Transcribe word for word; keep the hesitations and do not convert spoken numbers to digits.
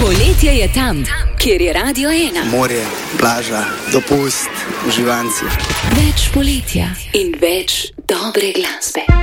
Poletje je tam, kjer je Radio ena. Morje, plaža, dopust, uživanci. Več poletja in več dobre glasbe.